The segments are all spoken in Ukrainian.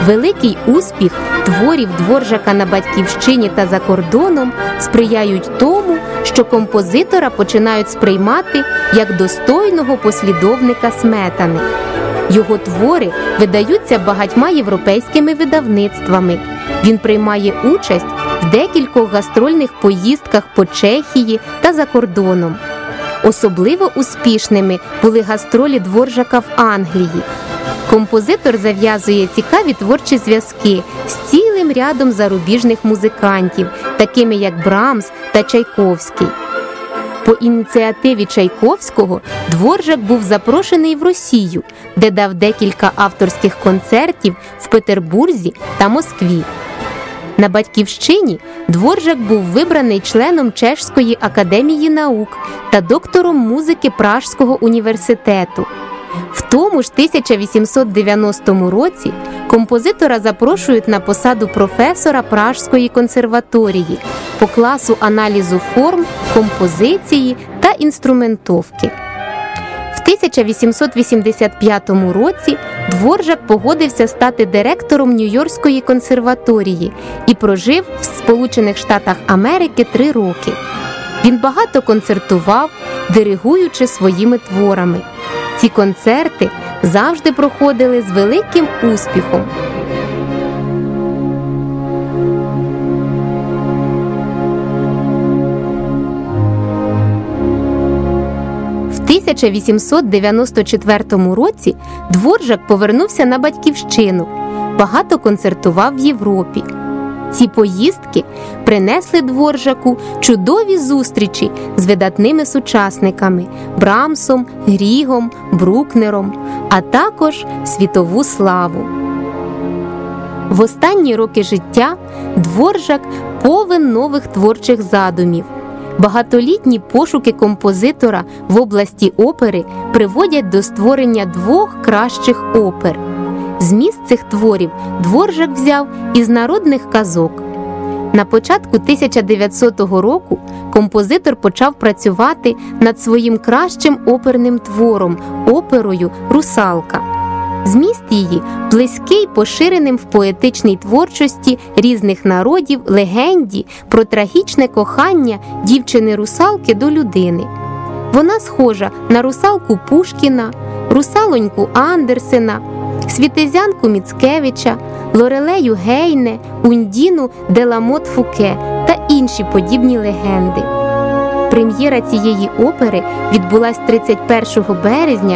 Великий успіх творів Дворжака на батьківщині та за кордоном сприяють тому, що композитора починають сприймати як достойного послідовника Сметани. Його твори видаються багатьма європейськими видавництвами. Він приймає участь в декількох гастрольних поїздках по Чехії та за кордоном. Особливо успішними були гастролі Дворжака в Англії. Композитор зав'язує цікаві творчі зв'язки з цілим рядом зарубіжних музикантів, такими як Брамс та Чайковський. По ініціативі Чайковського Дворжак був запрошений в Росію, де дав декілька авторських концертів в Петербурзі та Москві. На батьківщині Дворжак був вибраний членом Чеської академії наук та доктором музики Пражського університету. В тому ж 1890 році композитора запрошують на посаду професора Пражської консерваторії по класу аналізу форм, композиції та інструментовки. В 1885 році Дворжак погодився стати директором Нью-Йоркської консерваторії і прожив в Сполучених Штатах Америки 3 роки. Він багато концертував, диригуючи своїми творами. Ці концерти завжди проходили з великим успіхом. В 1894 році Дворжак повернувся на батьківщину, багато концертував в Європі. Ці поїздки принесли Дворжаку чудові зустрічі з видатними сучасниками – Брамсом, Грігом, Брукнером, а також світову славу. В останні роки життя Дворжак повен нових творчих задумів. Багатолітні пошуки композитора в області опери приводять до створення 2 кращих опер. Зміст цих творів Дворжак взяв із народних казок. На початку 1900 року композитор почав працювати над своїм кращим оперним твором – оперою «Русалка». Зміст її близький поширеним в поетичній творчості різних народів легенді про трагічне кохання дівчини-русалки до людини. Вона схожа на русалку Пушкіна, русалоньку Андерсена, Світезянку Міцкевича, Лорелею Гейне, Ундіну де ла Мот Фуке та інші подібні легенди. Прем'єра цієї опери відбулась 31 березня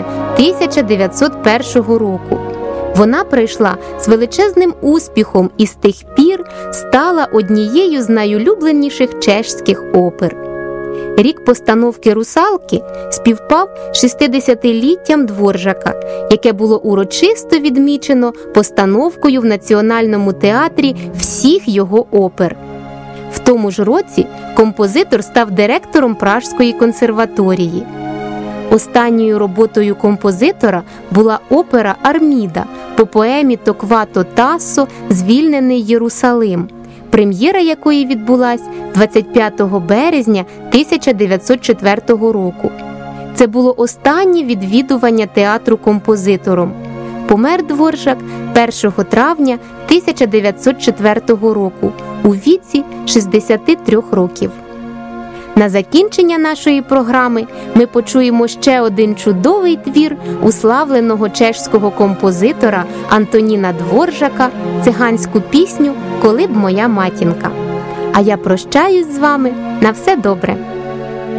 1901 року. Вона пройшла з величезним успіхом і з тих пір стала однією з найулюбленіших чеських опер. Рік постановки «Русалки» співпав з 60-літтям Дворжака, яке було урочисто відмічено постановкою в Національному театрі всіх його опер. В тому ж році композитор став директором Пражської консерваторії. Останньою роботою композитора була опера «Арміда» по поемі Торквато Тассо «Звільнений Єрусалим», прем'єра якої відбулась 25 березня 1904 року. Це було останнє відвідування театру композитором. Помер Дворжак 1 травня 1904 року у віці 63 років. На закінчення нашої програми ми почуємо ще один чудовий твір уславленого чеського композитора Антоніна Дворжака, циганську пісню «Коли б моя матінка». А я прощаюсь з вами. На все добре!